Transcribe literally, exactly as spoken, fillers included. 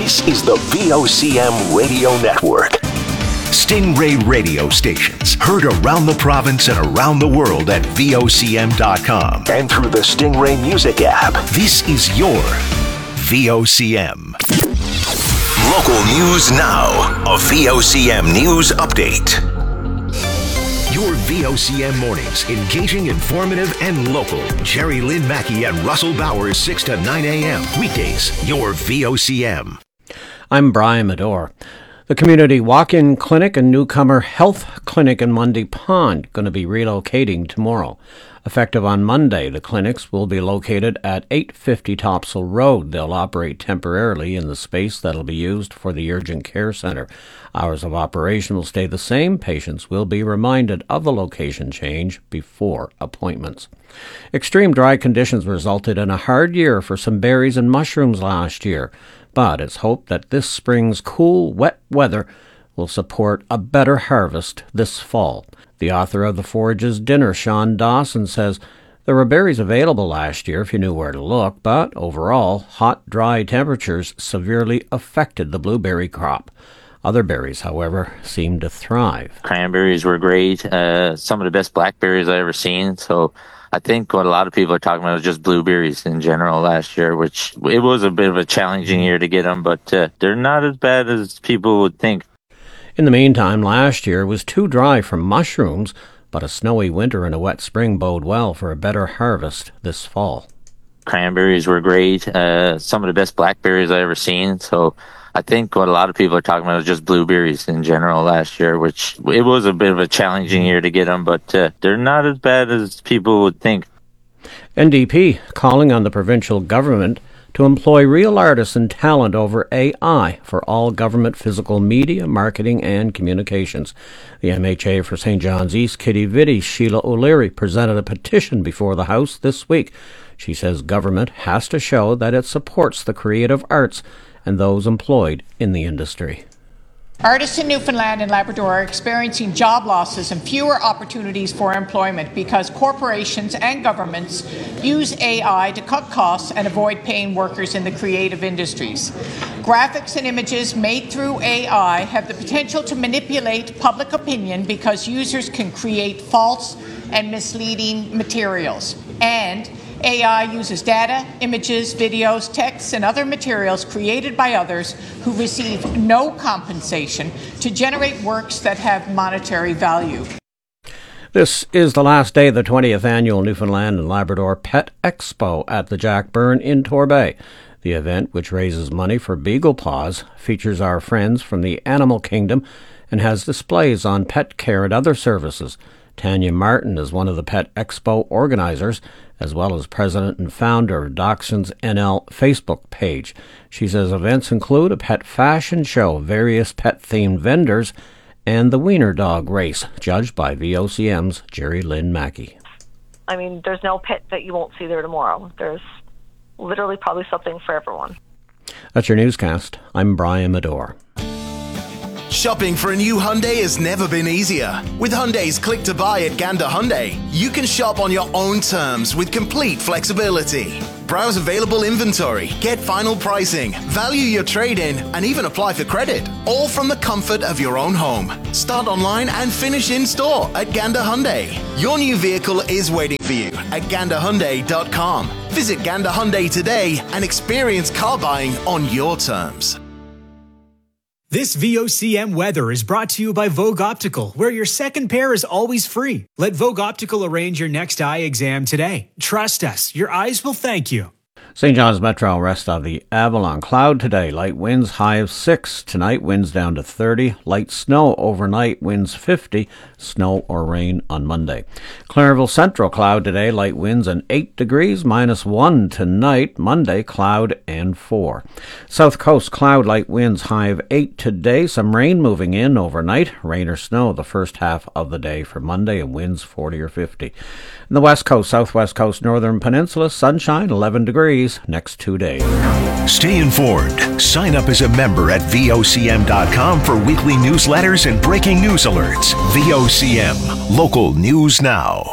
This is the V O C M Radio Network. Stingray radio stations heard around the province and around the world at V O C M dot com and through the Stingray Music app. This is your V O C M. Local news now. A V O C M News Update. Your V O C M mornings, engaging, informative, and local. Jerry Lynn Mackey and Russell Bowers, six to nine a.m. Weekdays, your V O C M. I'm Brian Medore. The Community Walk-In Clinic and Newcomer Health Clinic in Mundy Pond going to be relocating tomorrow. Effective on Monday, the clinics will be located at eight fifty Topsail Road. They'll operate temporarily in the space that'll be used for the Urgent Care Center. Hours of operation will stay the same. Patients will be reminded of the location change before appointments. Extreme dry conditions resulted in a hard year for some berries and mushrooms last year, but it's hoped that this spring's cool, wet weather will support a better harvest this fall. The author of The Forage's Dinner, Sean Dawson, says there were berries available last year if you knew where to look, but overall, hot, dry temperatures severely affected the blueberry crop. Other berries, however, seemed to thrive. Cranberries were great. Uh, some of the best blackberries I've ever seen. So I think what a lot of people are talking about is just blueberries in general last year, which it was a bit of a challenging year to get them, but uh, they're not as bad as people would think. In the meantime, last year was too dry for mushrooms, but a snowy winter and a wet spring bode well for a better harvest this fall. Cranberries were great. Uh, some of the best blackberries I've ever seen. So I think what a lot of people are talking about is just blueberries in general last year, which it was a bit of a challenging year to get them, but uh, they're not as bad as people would think. N D P calling on the provincial government to employ real artists and talent over A I for all government physical media, marketing, and communications. The M H A for Saint John's East, Kitty Vitti, Sheila O'Leary, presented a petition before the House this week. She says government has to show that it supports the creative arts and those employed in the industry. Artists in Newfoundland and Labrador are experiencing job losses and fewer opportunities for employment because corporations and governments use A I to cut costs and avoid paying workers in the creative industries. Graphics and images made through A I have the potential to manipulate public opinion because users can create false and misleading materials. And A I uses data, images, videos, texts, and other materials created by others who receive no compensation to generate works that have monetary value. This is the last day of the twentieth Annual Newfoundland and Labrador Pet Expo at the Jack Byrne in Torbay. The event, which raises money for Beagle Paws, features our friends from the animal kingdom and has displays on pet care and other services. Tanya Martin is one of the Pet Expo organizers, as well as president and founder of Dachshunds N L Facebook page. She says events include a pet fashion show, various pet-themed vendors, and the Wiener Dog race, judged by V O C M's Jerry Lynn Mackey. I mean, there's no pet that you won't see there tomorrow. There's literally probably something for everyone. That's your newscast. I'm Brian Medore. Shopping for a new Hyundai has never been easier. With Hyundai's Click to Buy at Gander Hyundai, you can shop on your own terms with complete flexibility. Browse available inventory, get final pricing, value your trade-in, and even apply for credit, all from the comfort of your own home. Start online and finish in-store at Gander Hyundai. Your new vehicle is waiting for you at gander hyundai dot com. Visit Gander Hyundai today and experience car buying on your terms. This V O C M weather is brought to you by Vogue Optical, where your second pair is always free. Let Vogue Optical arrange your next eye exam today. Trust us, your eyes will thank you. Saint John's Metro rest of the Avalon. Cloud today, light winds, high of six. Tonight, winds down to thirty. Light snow overnight, winds fifty. Snow or rain on Monday. Clarenville Central, cloud today, light winds and eight degrees, minus one tonight. Monday, cloud and four. South Coast, cloud, light winds, high of eight today. Some rain moving in overnight. Rain or snow the first half of the day for Monday, and winds forty or fifty. In the West Coast, Southwest Coast, Northern Peninsula, sunshine, eleven degrees next two days. Stay informed. Sign up as a member at V O C M dot com for weekly newsletters and breaking news alerts. V O C M, local news now.